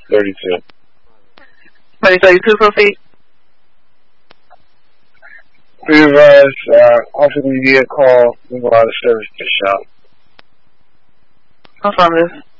32. 2032, proceed. Be advised, offer me a call, move out of service to shop. Confirm this.